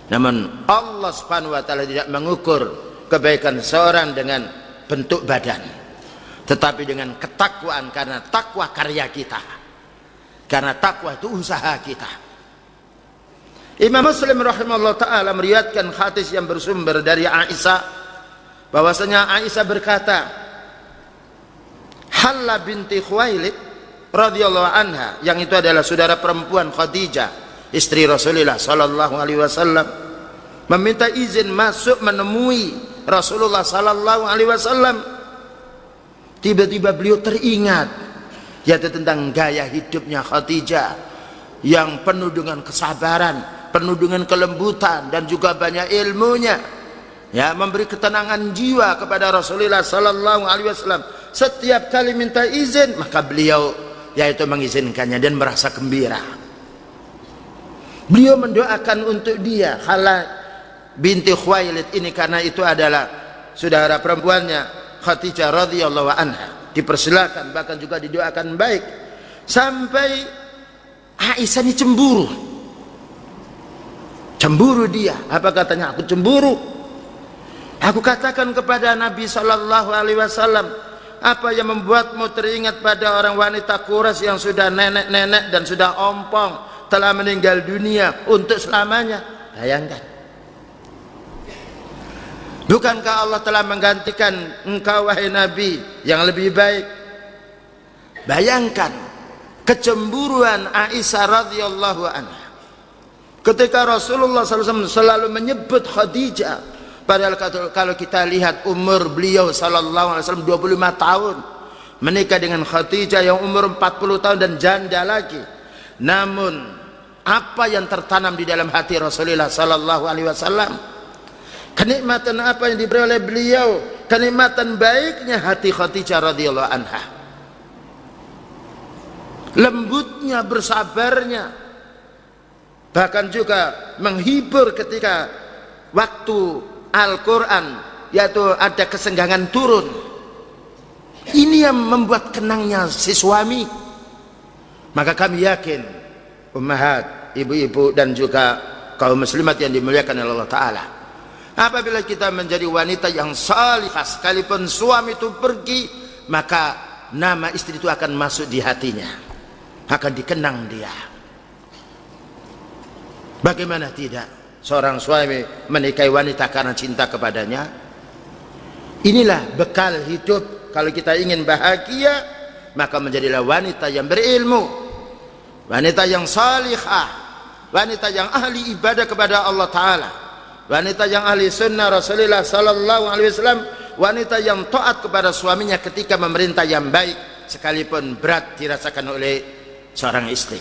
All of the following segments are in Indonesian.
Namun Allah Subhanahu wa taala tidak mengukur kebaikan seorang dengan bentuk badan, tetapi dengan ketakwaan, karena takwa karya kita, karena takwa itu usaha kita. Imam Muslim rahimahullah taala meriwayatkan hadis yang bersumber dari Aisyah, bahwasanya Aisyah berkata, Halla binti Khuwailid radhiyallahu anha, yang itu adalah saudara perempuan Khadijah istri Rasulullah sallallahu alaihi wasallam, meminta izin masuk menemui Rasulullah sallallahu alaihi wasallam. Tiba-tiba beliau teringat yaitu tentang gaya hidupnya Khadijah yang penuh dengan kesabaran, penuh dengan kelembutan, dan juga banyak ilmunya, ya, memberi ketenangan jiwa kepada Rasulullah sallallahu alaihi wasallam. Setiap kali minta izin, maka beliau yaitu mengizinkannya dan merasa gembira. Beliau mendoakan untuk dia, Hala binti Khuwailid ini, karena itu adalah saudara perempuannya Khadijah radhiyallahu anha. Dipersilakan, bahkan juga didoakan baik. Sampai Aisyah ini cemburu. Cemburu dia. Apa katanya? Aku cemburu. Aku katakan kepada Nabi sallallahu alaihi wasallam, apa yang membuatmu teringat pada orang wanita Quraisy yang sudah nenek-nenek dan sudah ompong, telah meninggal dunia untuk selamanya? Bayangkan, bukankah Allah telah menggantikan engkau wahai Nabi yang lebih baik? Bayangkan kecemburuan Aisyah radhiyallahu anha ketika Rasulullah SAW selalu menyebut Khadijah, padahal kalau kita lihat umur beliau sallallahu alaihi wasallam 25 tahun, menikah dengan Khadijah yang umur 40 tahun dan janda lagi. Namun apa yang tertanam di dalam hati Rasulullah sallallahu alaihi wasallam? Kenikmatan apa yang diberi oleh beliau? Kenikmatan baiknya hati Khadijah radhiyallahu anha, lembutnya, bersabarnya, bahkan juga menghibur ketika waktu Al-Quran yaitu ada kesenggangan turun. Ini yang membuat kenangnya si suami. Maka kami yakin ummahat, ibu-ibu dan juga kaum muslimat yang dimuliakan oleh Allah Ta'ala, apabila kita menjadi wanita yang salihah, sekalipun suami itu pergi, maka nama istri itu akan masuk di hatinya, akan dikenang dia. Bagaimana tidak seorang suami menikahi wanita karena cinta kepadanya? Inilah bekal hidup. Kalau kita ingin bahagia, maka menjadilah wanita yang berilmu, wanita yang salihah, wanita yang ahli ibadah kepada Allah Ta'ala, wanita yang ahli sunnah Rasulullah sallallahu alaihi wasallam, wanita yang taat kepada suaminya ketika memerintah yang baik, sekalipun berat dirasakan oleh seorang istri.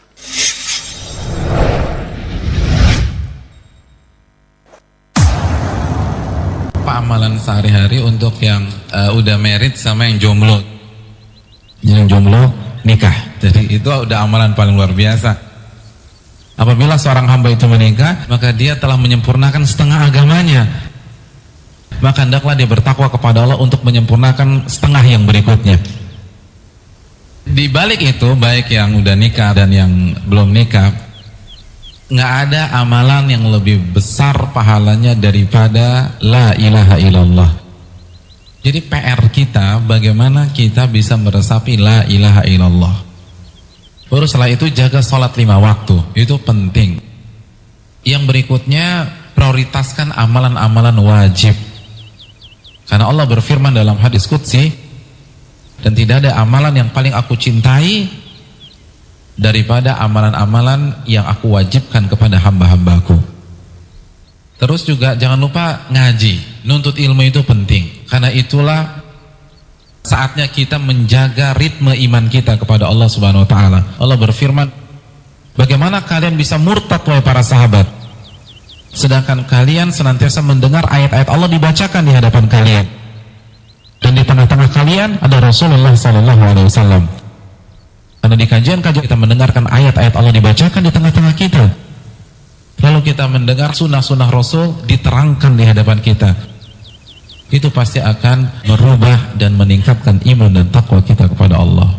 Apa amalan sehari-hari untuk yang udah married sama yang jomblo? Yang jomblo nikah. Jadi itu udah amalan paling luar biasa. Apabila seorang hamba itu menikah, maka dia telah menyempurnakan setengah agamanya. Maka hendaklah dia bertakwa kepada Allah untuk menyempurnakan setengah yang berikutnya. Di balik itu, baik yang udah nikah dan yang belum nikah, nggak ada amalan yang lebih besar pahalanya daripada la ilaha illallah. Jadi PR kita bagaimana kita bisa meresapi la ilaha illallah. Baru setelah itu jaga sholat 5 waktu, itu penting. Yang berikutnya prioritaskan amalan-amalan wajib. Karena Allah berfirman dalam hadis qudsi, dan tidak ada amalan yang paling aku cintai daripada amalan-amalan yang aku wajibkan kepada hamba-hambaku. Terus juga jangan lupa ngaji, nuntut ilmu itu penting. Karena itulah saatnya kita menjaga ritme iman kita kepada Allah Subhanahu wa taala. Allah berfirman, "Bagaimana kalian bisa murtad wahai para sahabat? Sedangkan kalian senantiasa mendengar ayat-ayat Allah dibacakan di hadapan kalian. Dan di tengah-tengah kalian ada Rasulullah sallallahu alaihi wasallam." Karena di kajian-kajian kita mendengarkan ayat-ayat Allah dibacakan di tengah-tengah kita. Lalu kita mendengar sunnah-sunnah Rasul diterangkan di hadapan kita. Itu pasti akan merubah dan meningkatkan iman dan takwa kita kepada Allah.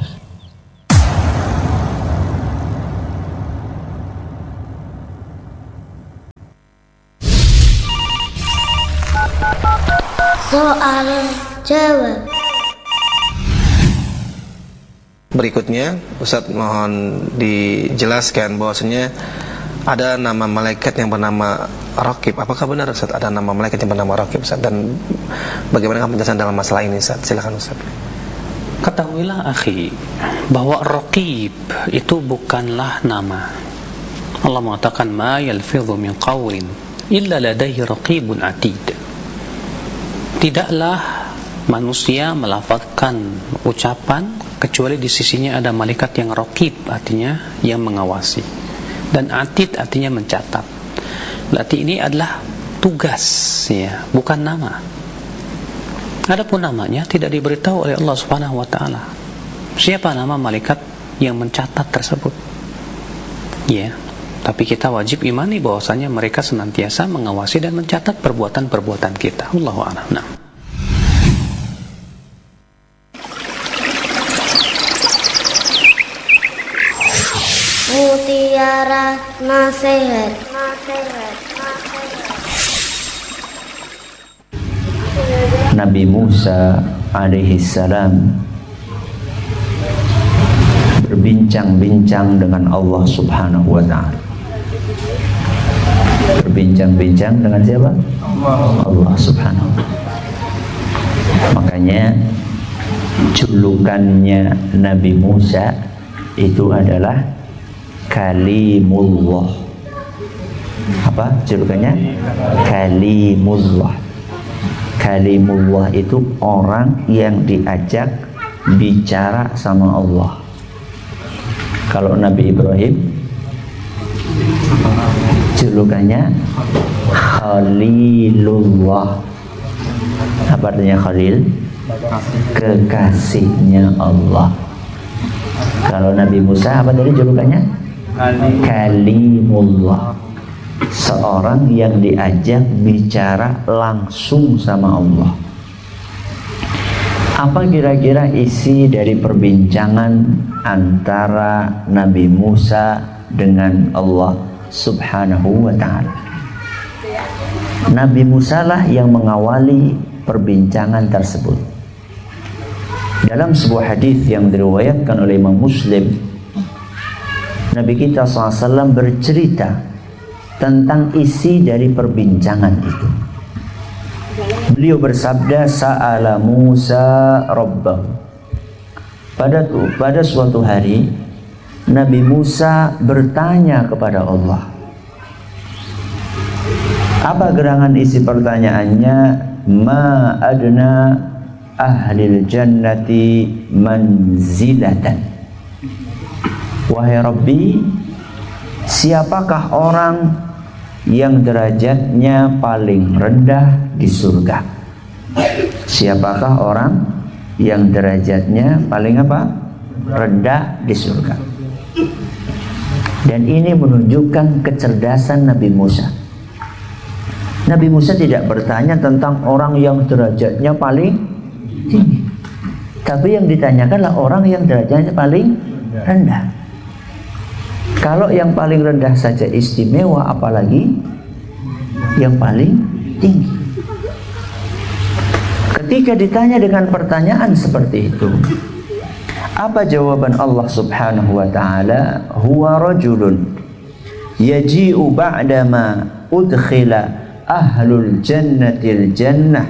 Soal jawab. Berikutnya, Ustadz mohon dijelaskan bahwasanya ada nama malaikat yang bernama Raqib. Apakah benar Ustadz ada nama malaikat yang bernama Raqib, Ustadz? Dan bagaimana penjelasan dalam masalah ini, Ustadz? Silakan Ustadz. Ketahuilah akhi, bahwa Raqib itu bukanlah nama. Allah mengatakan ma yalfidhu min qawlin illa ladaihi raqibun atid. Tidaklah manusia melafazkan ucapan kecuali di sisinya ada malaikat yang raqib, artinya yang mengawasi, dan atid artinya mencatat. Berarti ini adalah tugas, ya, bukan nama. Adapun namanya tidak diberitahu oleh Allah Subhanahu wa taala. Siapa nama malaikat yang mencatat tersebut? Ya, tapi kita wajib imani bahwasanya mereka senantiasa mengawasi dan mencatat perbuatan-perbuatan kita. Wallahu a'lam. Nah. Mutiara nasihat. Nabi Musa alaihissalam berbincang-bincang dengan Allah Subhanahu wa ta'ala. Berbincang-bincang dengan siapa? Allah Subhanahu wa ta'ala. Makanya julukannya Nabi Musa itu adalah Kalimullah. Apa julukannya? Kalimullah. Kalimullah itu orang yang diajak bicara sama Allah. Kalau Nabi Ibrahim julukannya Khalilullah. Apa artinya Khalil? Kekasihnya Allah. Kalau Nabi Musa apa tadi julukannya? Kalimullah. Seorang yang diajak bicara langsung sama Allah. Apa kira-kira isi dari perbincangan antara Nabi Musa dengan Allah Subhanahu wa ta'ala? Nabi Musa lah yang mengawali perbincangan tersebut. Dalam sebuah hadis yang diriwayatkan oleh Imam Muslim, Nabi kita SAW bercerita tentang isi dari perbincangan itu. Beliau bersabda, Sa'ala Musa Rabbahu. Pada suatu hari Nabi Musa bertanya kepada Allah. Apa gerangan isi pertanyaannya? Ma adna ahlil jannati manzilatan. Wahai Rabbi, siapakah orang yang derajatnya paling rendah di surga? Siapakah orang yang derajatnya paling apa? Rendah di surga. Dan ini menunjukkan kecerdasan Nabi Musa. Nabi Musa tidak bertanya tentang orang yang derajatnya paling tinggi, tapi yang ditanyakanlah orang yang derajatnya paling rendah. Kalau yang paling rendah saja istimewa, apalagi yang paling tinggi. Ketika ditanya dengan pertanyaan seperti itu, apa jawaban Allah Subhanahu wa ta'ala? Huwa rajulun yaji'u ba'dama udkhila ahlul jannatil jannah.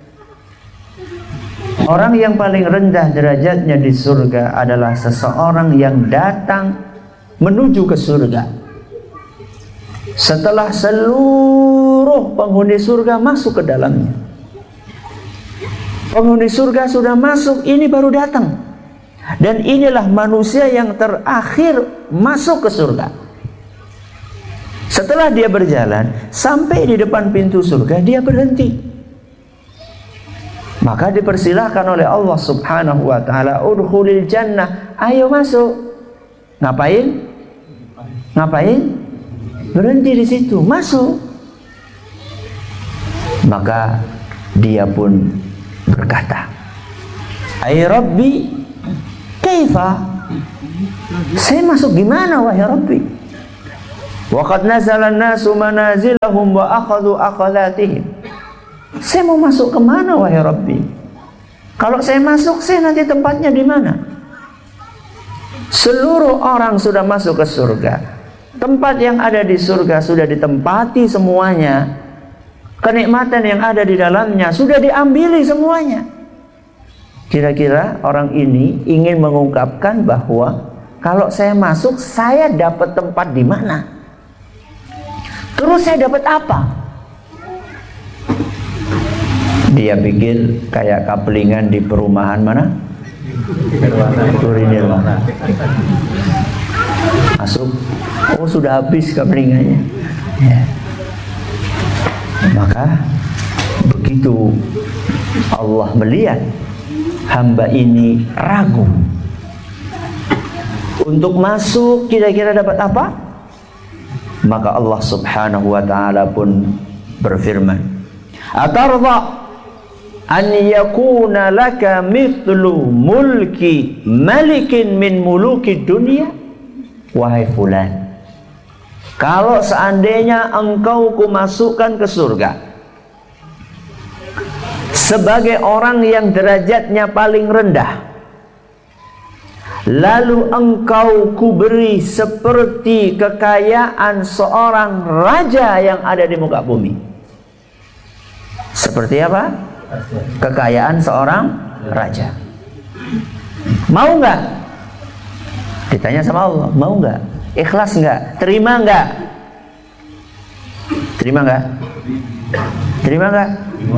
Orang yang paling rendah derajatnya di surga adalah seseorang yang datang menuju ke surga setelah seluruh penghuni surga masuk ke dalamnya. Penghuni surga sudah masuk, ini baru datang. Dan inilah manusia yang terakhir masuk ke surga. Setelah dia berjalan sampai di depan pintu surga, dia berhenti. Maka dipersilahkan oleh Allah Subhanahu wa ta'ala, udkhulil jannah, ayo masuk. Ngapain? Ngapain? Berhenti di situ, masuk. Maka dia pun berkata, Ay Rabbi, kaifa? Saya masuk gimana wahai Rabbi? Wa qad nazala an-nasu manazilahum wa akhadhu aqalatihim. Saya mau masuk kemana wahai Rabbi? Kalau saya masuk, saya nanti tempatnya di mana? Seluruh orang sudah masuk ke surga. Tempat yang ada di surga sudah ditempati semuanya. Kenikmatan yang ada di dalamnya sudah diambili semuanya. Kira-kira orang ini ingin mengungkapkan bahwa kalau saya masuk, saya dapat tempat di mana? Terus saya dapat apa? Dia pikir kayak kapelingan di perumahan mana? Nirwana. Masuk, oh sudah habis kapelingannya. Ya. Maka begitu Allah melihat hamba ini ragu untuk masuk, kira-kira dapat apa? Maka Allah subhanahu wa ta'ala pun berfirman, atarda an yakuna laka mithlu mulki malikin min muluki dunia. Wahai fulan, kalau seandainya engkau kumasukkan ke surga sebagai orang yang derajatnya paling rendah, lalu engkau kuberi seperti kekayaan seorang raja yang ada di muka bumi. Seperti apa? Kekayaan seorang raja. Mau nggak? Ditanya sama Allah, mau nggak? Ikhlas nggak? Terima nggak? Terima nggak? Terima nggak?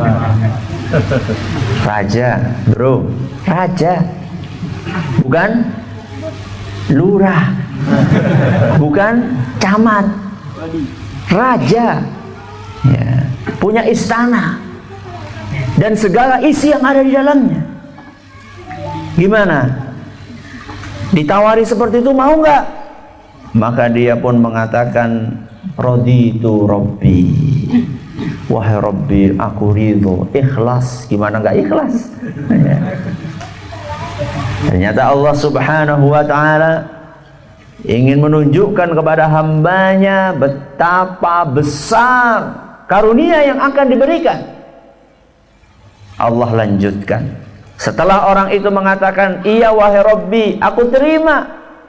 Raja, bro, raja, bukan lurah, bukan camat, raja, ya, punya istana dan segala isi yang ada di dalamnya. Gimana? Ditawari seperti itu mau nggak? Maka dia pun mengatakan, raditu Rabbi. Wahai Rabbi, aku ridho. Ikhlas. Gimana nggak ikhlas? Ternyata Allah subhanahu wa ta'ala ingin menunjukkan kepada hambanya betapa besar karunia yang akan diberikan. Allah lanjutkan, setelah orang itu mengatakan, iya wahai Rabbi, aku terima,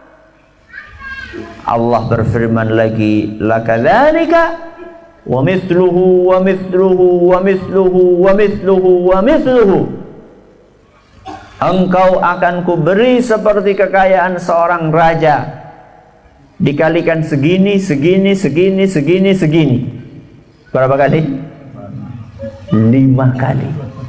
Allah berfirman lagi, lakadzalika wa mithluhu wa mithluhu wa mithluhu wa mithluhu wa mithluhu. Engkau akan kuberi seperti kekayaan seorang raja, dikalikan segini, segini, segini, segini, segini. Berapa kali? 5 kali.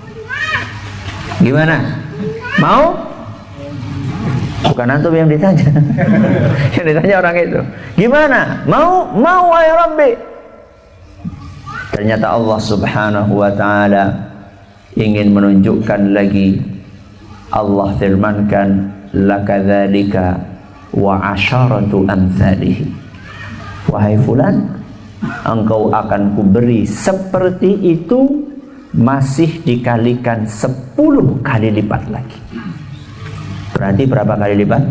Gimana? Mau? Bukan antum yang ditanya. Yang ditanya orang itu. Gimana? Mau? Mau wahai Rabbi. Ternyata Allah subhanahu wa ta'ala ingin menunjukkan lagi. Allah firmankan, lakadzalika wa asyaratu amthalihi. Wahai fulan, engkau akan kuberi seperti itu, masih dikalikan 10 kali lipat lagi. Berarti berapa kali lipat?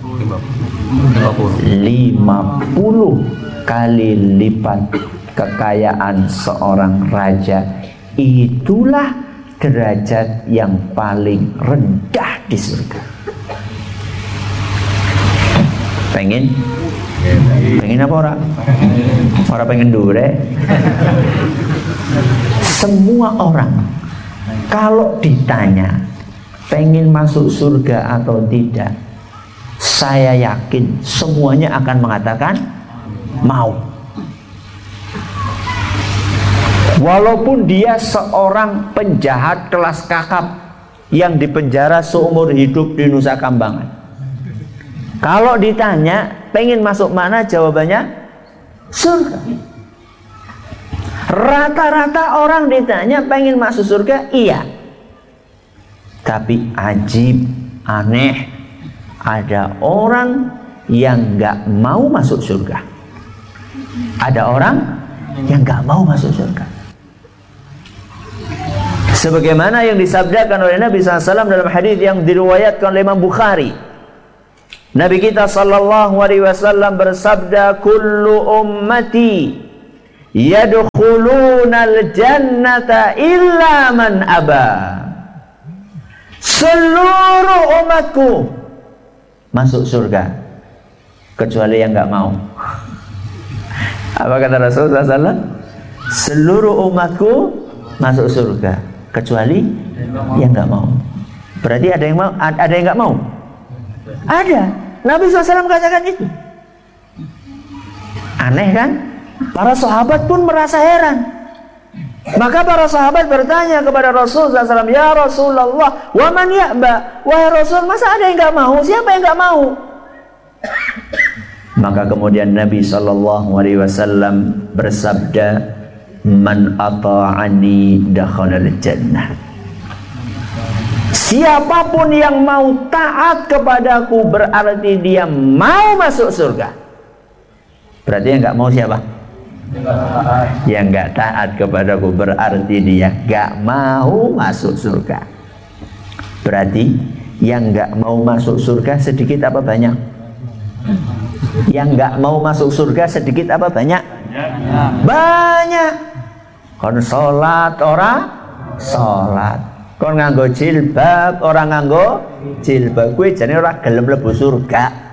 50 kali lipat kekayaan seorang raja. Itulah derajat yang paling rendah di surga. Pengen? Pengen apa orang? Orang pengen dure. Semua orang kalau ditanya pengen masuk surga atau tidak, saya yakin semuanya akan mengatakan mau. Walaupun dia seorang penjahat kelas kakap yang dipenjara seumur hidup di Nusa Kambangan, kalau ditanya pengen masuk mana, jawabannya surga. Rata-rata orang ditanya pengen masuk surga, iya. Tapi ajib, aneh, ada orang yang gak mau masuk surga. Ada orang yang gak mau masuk surga. Sebagaimana yang disabdakan oleh Nabi SAW dalam hadis yang diriwayatkan oleh Imam Bukhari. Nabi kita sallallahu alaihi wasallam bersabda, kullu ummati yadkhulunal jannata illa man aba. Seluruh umatku masuk surga kecuali yang enggak mau. Apa kata Rasulullah SAW? Seluruh umatku masuk surga kecuali yang enggak mau. Berarti ada yang mau, ada yang enggak mau? Ada. Nabi SAW katakan itu. Aneh kan? Para sahabat pun merasa heran. Maka para sahabat bertanya kepada Rasulullah SAW, ya Rasulullah, wa man ya'ba? Wahai Rasul, masa ada yang enggak mau? Siapa yang enggak mau? Maka kemudian Nabi SAW bersabda, man ata'ani dakhalal jannah. Siapapun yang mau taat kepadaku berarti dia mau masuk surga. Berarti yang enggak mau siapa? Yang enggak taat kepadaku berarti dia enggak mau masuk surga. Berarti yang enggak mau masuk surga sedikit apa banyak? Yang enggak mau masuk surga sedikit apa banyak? Banyak. Kon salat ora salat, kon nganggo jilbab ora nganggo jilbab, kuwi jane ora gelem mlebu surga.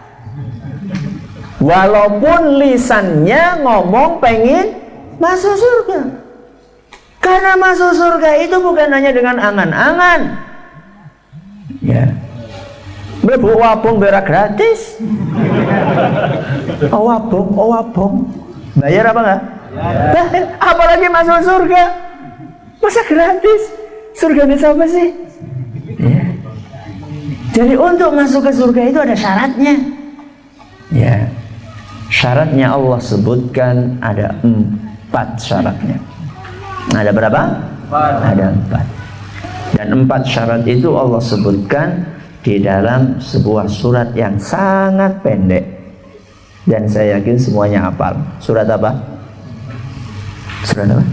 Walaupun lisannya ngomong pengen masuk surga. Karena masuk surga itu bukan hanya dengan angan-angan. Ya. Mlebu wabung berak gratis. Wabung. Bayar apa enggak? Bayar. Apalagi masuk surga. Masa gratis? Surga ini apa sih? Ya. Jadi untuk masuk ke surga itu ada syaratnya. Ya. Syaratnya Allah sebutkan ada 4 syaratnya. Ada berapa? 4. Ada 4. Dan 4 syarat itu Allah sebutkan di dalam sebuah surat yang sangat pendek. Dan saya yakin semuanya hafal. Surat apa? Surat apa?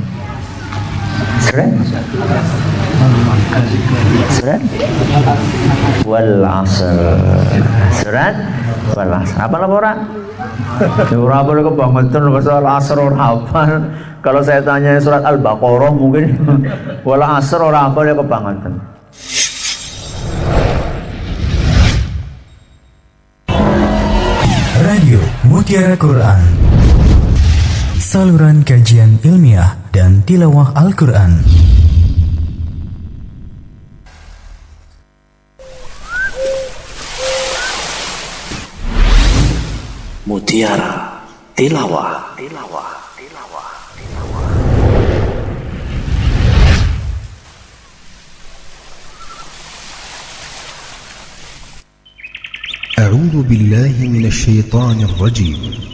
Surat Wal Asr. Surat Wal Asr. Apa lah ora? Ora boleh kebangetan soal Asr ora hafal. Kalau saya tanya surat Al-Baqarah mungkin Wal Asr ora hafal ya kebangetan. Radio Mutiara Quran, saluran kajian ilmiah dan tilawah Al-Quran. Mutiara Tilawah. أعوذ بالله من الشيطان الرجيم.